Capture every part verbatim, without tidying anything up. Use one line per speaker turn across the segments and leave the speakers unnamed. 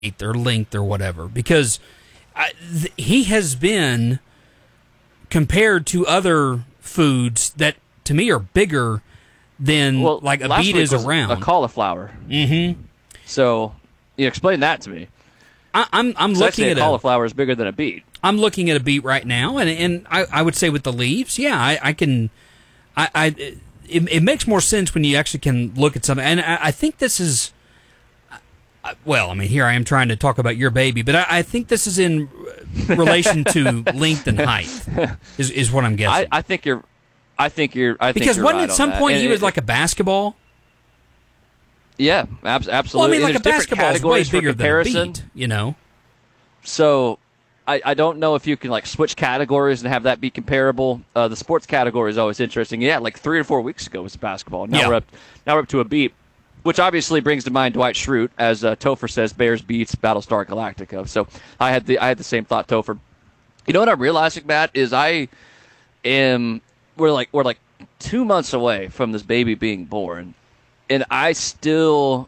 or length or whatever, because I, th- he has been compared to other foods that to me are bigger than
well,
like a
last
beet
week
is
was
around.
A cauliflower.
Mm-hmm.
So you explain that to me.
I, I'm I'm
So
looking
a
at
cauliflower is bigger than a beet.
I'm looking at a beet right now, and and I, I would say with the leaves, yeah, I, I can, I, I it, it makes more sense when you actually can look at something, and I, I think this is, well, I mean, here I am trying to talk about your baby, but I, I think this is in relation to length and height, is is what I'm guessing.
I, I think you're, I think you're, I think
because
you're
wasn't
right
at some
on
point
that.
he
And
was
it,
like a basketball?
Yeah, ab- absolutely.
Well, I mean,
And
like a
there's different
basketball is way
categories for
bigger than a
comparison.
beet, you know.
So, I, I don't know if you can like switch categories and have that be comparable. Uh, the sports category is always interesting. Yeah, like three or four weeks ago was basketball. Now
Yeah.
we're up. Now we're up to a beat, which obviously brings to mind Dwight Schrute, as uh, Topher says, Bears beats Battlestar Galactica. So I had the I had the same thought, Topher. You know what I'm realizing, Matt, is I am we're like we're like two months away from this baby being born, and I still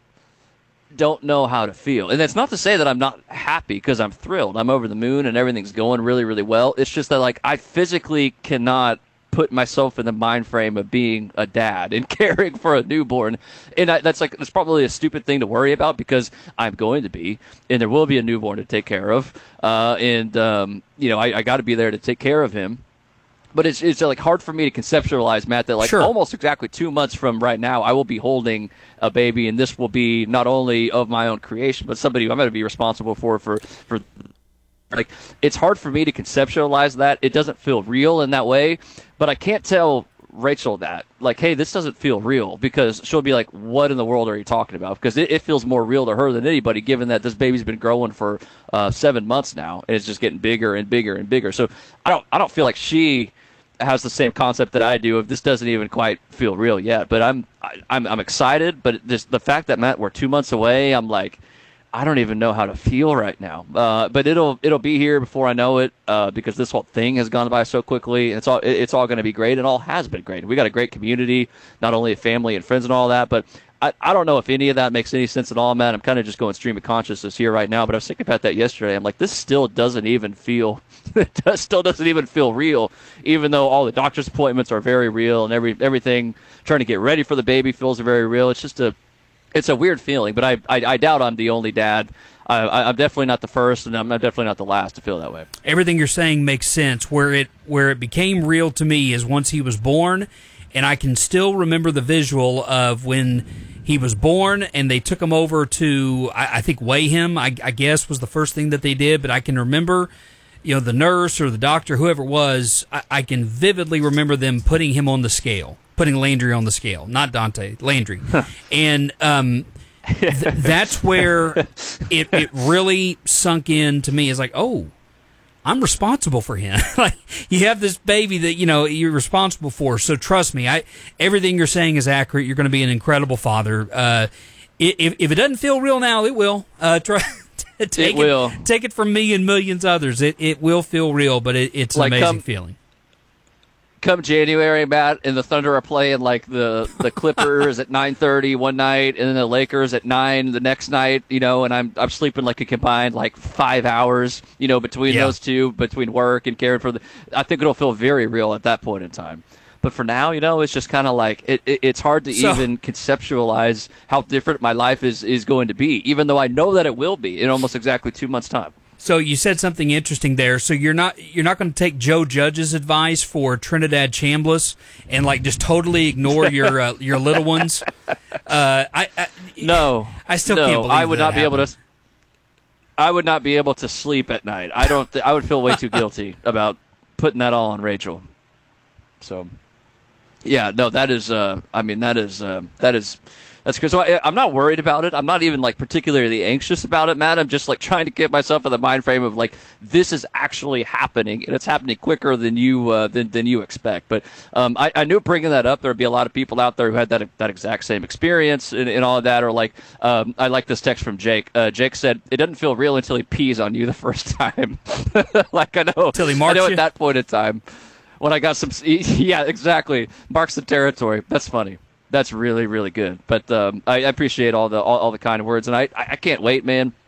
don't know how to feel. And that's not to say that I'm not happy, because I'm thrilled. I'm over the moon and everything's going really, really well. It's just that like I physically cannot put myself in the mind frame of being a dad and caring for a newborn. And I, that's like, that's probably a stupid thing to worry about, because I'm going to be, and there will be a newborn to take care of. Uh, and, um, you know, I, I got to be there to take care of him. But it's it's like hard for me to conceptualize, Matt, that like
Sure.
almost exactly two months from right now, I will be holding a baby, and this will be not only of my own creation, but somebody I'm going to be responsible for for for. Like, it's hard for me to conceptualize that. It doesn't feel real in that way, but I can't tell Rachel that, like, hey, this doesn't feel real, because she'll be like, what in the world are you talking about? Because it, it feels more real to her than anybody, given that this baby's been growing for uh, seven months now, and it's just getting bigger and bigger and bigger. So I don't I don't feel like she has the same concept that I do. If this doesn't even quite feel real yet, but I'm I, I'm I'm excited. But just the fact that, Matt, we're two months away, I'm like, I don't even know how to feel right now. Uh, but it'll it'll be here before I know it, uh, because this whole thing has gone by so quickly. And it's all it's all going to be great, and all has been great. We got a great community, not only a family and friends and all that, but I, I don't know if any of that makes any sense at all, Matt. I'm kind of just going stream of consciousness here right now. But I was thinking about that yesterday. I'm like, this still doesn't even feel it does, still doesn't even feel real, even though all the doctor's appointments are very real, and every everything trying to get ready for the baby feels very real. It's just a It's a weird feeling, but I, I I doubt I'm the only dad. I, I'm definitely not the first, and I'm definitely not the last to feel that way.
Everything you're saying makes sense. Where it where it became real to me is once he was born, and I can still remember the visual of when he was born, and they took him over to, I, I think, weigh him, I, I guess, was the first thing that they did, but I can remember, you know, the nurse or the doctor, whoever it was, I, I can vividly remember them putting him on the scale. Putting Landry on the scale, not Dante, Landry. And um, th- that's where it, it really sunk in to me. It's like, oh, I'm responsible for him. Like, you have this baby that, you know, you're responsible for. So trust me, I everything you're saying is accurate. You're going to be an incredible father. Uh, if, if it doesn't feel real now, it will. Uh, try, take
it will.
It, take it from me and millions others. It, it will feel real, but it, it's an
like
amazing
come,
feeling.
Come January, Matt, and the Thunder are playing like the, the Clippers at nine thirty one night, and then the Lakers at nine the next night, you know, and I'm I'm sleeping like a combined like five hours, you know, between
yeah.
those two, between work and caring for the. I think it'll feel very real at that point in time. But for now, you know, it's just kind of like it, it, it's hard to so, even conceptualize how different my life is, is going to be, even though I know that it will be in almost exactly two months' time.
So you said something interesting there. So you're not you're not going to take Joe Judge's advice for Trinidad Chambliss and like just totally ignore your uh, your little ones. Uh, I, I
no,
I still
no,
can't believe
I would
that
not be
happened.
able to. I would not be able to sleep at night. I don't. Th- I would feel way too guilty about putting that all on Rachel. So, yeah, no, that is. Uh, I mean, that is. Uh, that is. That's because so I, I'm not worried about it. I'm not even like particularly anxious about it, Matt. I'm just like trying to get myself in the mind frame of like this is actually happening, and it's happening quicker than you uh, than than you expect. But um, I, I knew bringing that up, there'd be a lot of people out there who had that that exact same experience and, and all of that. Or like um, I like this text from Jake. Uh, Jake said it doesn't feel real until he pees on you the first time. Like I know,
Till he
I
marks
know
you?
At that point in time, when I got some, yeah, exactly, marks the territory. That's funny. That's really, really good. But um, I, I appreciate all the all, all the kind words, and I, I can't wait, man.